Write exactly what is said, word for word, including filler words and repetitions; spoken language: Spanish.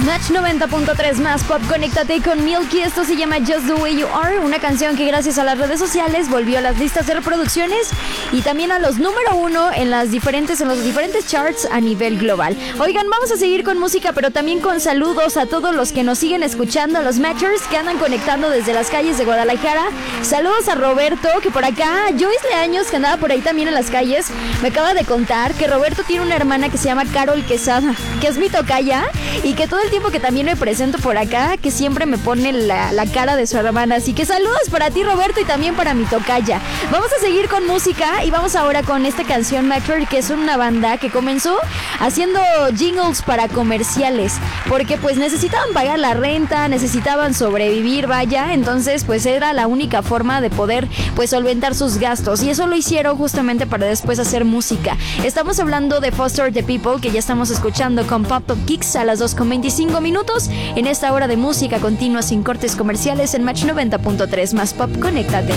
Match noventa punto tres más Pop, conéctate con Milky. Esto se llama Just the Way You Are, una canción que gracias a las redes sociales volvió a las listas de reproducciones y también a los número uno en las diferentes, en los diferentes charts a nivel global. Oigan, vamos a seguir con música, pero también con saludos a todos los que nos siguen escuchando, a los matchers que andan conectando desde las calles de Guadalajara. Saludos a Roberto, que por acá, Joyce Leaños, que andaba por ahí también en las calles, me acaba de contar que Roberto tiene una hermana que se llama Carol Quesada, que es mi tocaya, y que todo el tiempo que también me presento por acá, que siempre me pone la, la cara de su hermana. Así que saludos para ti, Roberto, y también para mi tocaya. Vamos a seguir con música y vamos ahora con esta canción Matcher, que es una banda que comenzó haciendo jingles para comerciales, porque pues necesitaban pagar la renta, necesitaban sobrevivir, vaya, entonces pues era la única forma de poder pues solventar sus gastos, y eso lo hicieron justamente para después hacer música. Estamos hablando de Foster the People, que ya estamos escuchando con Pop Up Kicks a las dos con veinticinco minutos en esta hora de música continua sin cortes comerciales en Match noventa punto tres más Pop. Conéctate.